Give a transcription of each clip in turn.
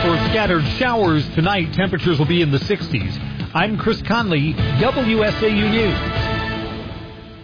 for scattered showers tonight. Temperatures will be in the 60s. I'm Chris Conley, WSAU News.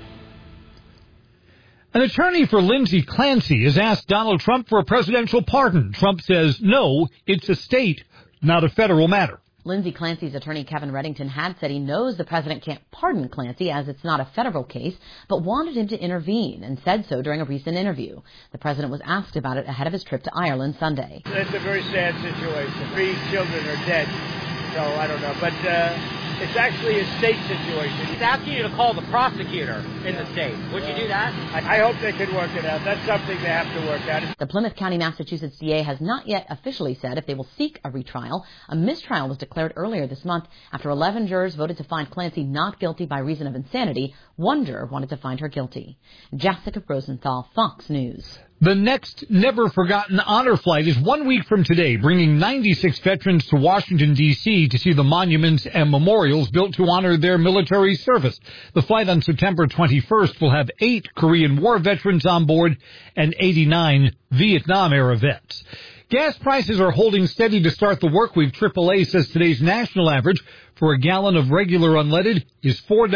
An attorney for Lindsey Clancy has asked Donald Trump for a presidential pardon. Trump says, no, it's a state, not a federal matter. Lindsey Clancy's attorney Kevin Reddington had said he knows the president can't pardon Clancy as it's not a federal case, but wanted him to intervene and said so during a recent interview. The president was asked about it ahead of his trip to Ireland Sunday. It's a very sad situation. 3 children are dead, so I don't know. But it's actually a state situation. He's asking you to call the prosecutor in the state. Would you do that? I hope they can work it out. That's something they have to work out. The Plymouth County, Massachusetts DA has not yet officially said if they will seek a retrial. A mistrial was declared earlier this month after 11 jurors voted to find Clancy not guilty by reason of insanity. 1 juror wanted to find her guilty. Jessica Rosenthal, Fox News. The next never-forgotten honor flight is 1 week from today, bringing 96 veterans to Washington, D.C. to see the monuments and memorials built to honor their military service. The flight on September 21st will have 8 Korean War veterans on board and 89 Vietnam-era vets. Gas prices are holding steady to start the work week. AAA says today's national average for a gallon of regular unleaded is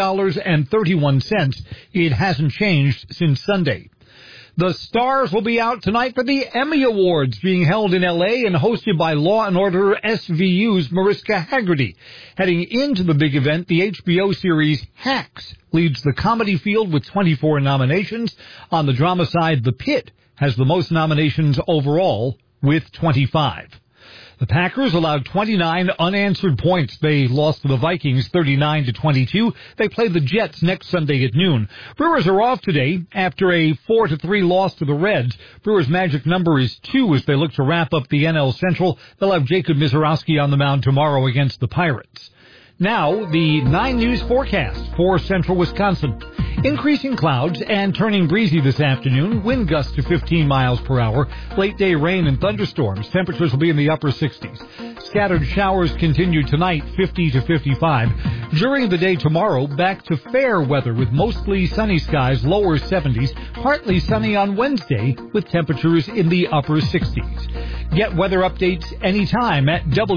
$4.31. It hasn't changed since Sunday. The stars will be out tonight for the Emmy Awards being held in L.A. and hosted by Law & Order SVU's Mariska Hargitay. Heading into the big event, the HBO series Hacks leads the comedy field with 24 nominations. On the drama side, The Pitt has the most nominations overall with 25. The Packers allowed 29 unanswered points. They lost to the Vikings 39-22. They play the Jets next Sunday at noon. Brewers are off today after a 4-3 loss to the Reds. Brewers' magic number is 2 as they look to wrap up the NL Central. They'll have Jacob Misiorowski on the mound tomorrow against the Pirates. Now, the 9 News forecast for central Wisconsin. Increasing clouds and turning breezy this afternoon. Wind gusts to 15 miles per hour. Late day rain and thunderstorms. Temperatures will be in the upper 60s. Scattered showers continue tonight, 50 to 55. During the day tomorrow, back to fair weather with mostly sunny skies, lower 70s. Partly sunny on Wednesday with temperatures in the upper 60s. Get weather updates anytime at